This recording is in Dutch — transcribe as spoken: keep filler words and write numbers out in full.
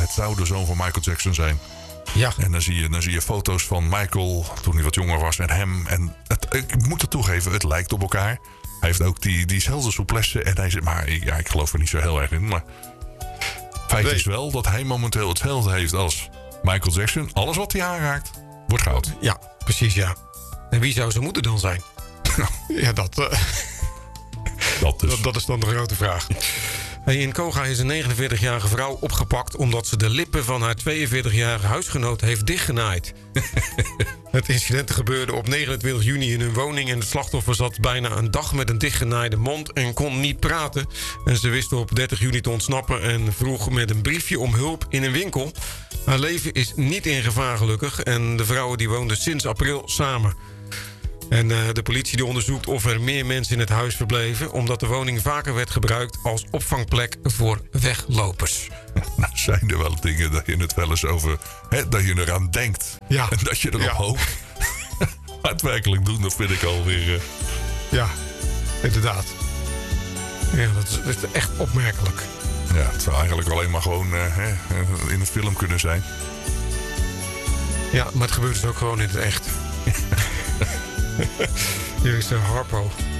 het zou de zoon van Michael Jackson zijn. Ja. En dan zie je, dan zie je foto's van Michael toen hij wat jonger was en hem. En het, ik moet het toegeven, het lijkt op elkaar. Hij heeft ook die, diezelfde souplesse. En hij zegt, maar ja, ik geloof er niet zo heel erg in. Maar feit nee. is wel dat hij momenteel hetzelfde heeft als Michael Jackson. Alles wat hij aanraakt, wordt goud. Ja, precies, ja. En wie zou zijn moeder dan zijn? ja, dat, uh, dat, dus. dat, dat is dan de grote vraag. Hey, in Koga is een negenenveertigjarige vrouw opgepakt omdat ze de lippen van haar tweeënveertigjarige huisgenoot heeft dichtgenaaid. Het incident gebeurde op negenentwintig juni in hun woning en het slachtoffer zat bijna een dag met een dichtgenaaide mond en kon niet praten. En ze wist op dertig juni te ontsnappen en vroeg met een briefje om hulp in een winkel. Haar leven is niet in gevaar gelukkig en de vrouwen die woonden sinds april samen. En uh, de politie die onderzoekt of er meer mensen in het huis verbleven, omdat de woning vaker werd gebruikt als opvangplek voor weglopers. Nou, zijn er wel dingen dat je het wel eens over... Hè, dat je eraan denkt. Ja. En dat je erop Ja. hoopt. Maar het werkelijk doen, dat vind ik alweer... Uh... Ja, inderdaad. Ja, dat is, dat is echt opmerkelijk. Ja, het zou eigenlijk alleen maar gewoon uh, hè, in een film kunnen zijn. Ja, maar het gebeurt dus ook gewoon in het echt. Hier is uh, Harpo.